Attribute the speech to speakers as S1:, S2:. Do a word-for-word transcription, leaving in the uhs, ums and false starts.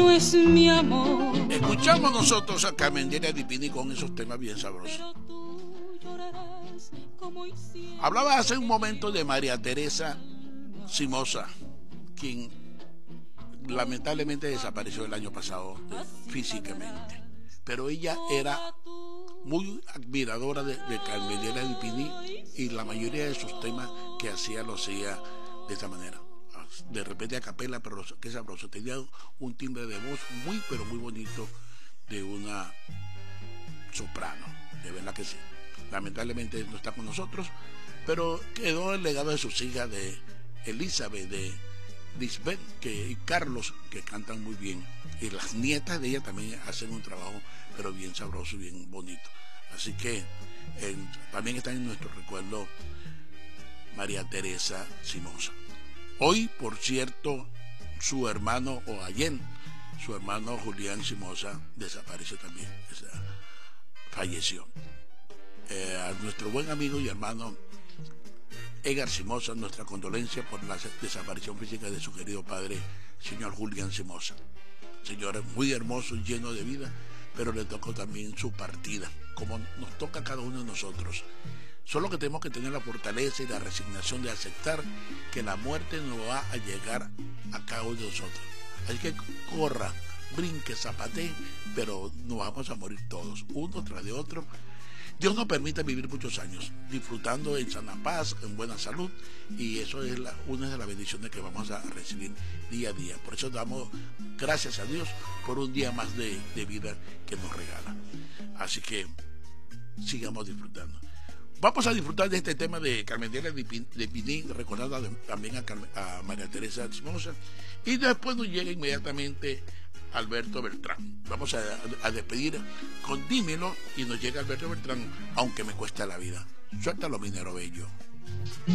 S1: No es mi amor.
S2: Escuchamos nosotros a Carmen Delia Di Pini con esos temas bien sabrosos. Hablaba hace un momento de María Teresa Simosa, quien lamentablemente desapareció el año pasado físicamente, pero ella era muy admiradora de, de Carmen Delia Di Pini, y la mayoría de sus temas que hacía lo hacía de esta manera, de repente a capela, pero qué sabroso, tenía un timbre de voz muy pero muy bonito, de una soprano, de verdad que sí. Lamentablemente no está con nosotros, pero quedó el legado de sus hijas, de Elizabeth, de Lisbeth que, y Carlos, que cantan muy bien, y las nietas de ella también hacen un trabajo pero bien sabroso y bien bonito. Así que en, también está en nuestro recuerdo María Teresa Simosa. Hoy, por cierto, su hermano, o ayer, su hermano Julián Simosa desapareció también, o sea, falleció. Eh, a nuestro buen amigo y hermano Edgar Simosa, nuestra condolencia por la desaparición física de su querido padre, señor Julián Simosa. Señor muy hermoso y lleno de vida, pero le tocó también su partida, como nos toca a cada uno de nosotros. Solo que tenemos que tener la fortaleza y la resignación de aceptar que la muerte no va a llegar a cada uno de nosotros. Así que corra, brinque, zapatee, pero no vamos a morir todos, uno tras de otro. Dios nos permite vivir muchos años, disfrutando en sana paz, en buena salud, y eso es la, una de las bendiciones que vamos a recibir día a día. Por eso damos gracias a Dios por un día más de, de vida que nos regala. Así que sigamos disfrutando. Vamos a disfrutar de este tema de Carmen Delia Di Pini, recordando también a, Carmen, a María Teresa Simosa, y después nos llega inmediatamente Alberto Beltrán. Vamos a, a despedir con Dímelo, y nos llega Alberto Beltrán, aunque me cuesta la vida. Suéltalo, minero bello.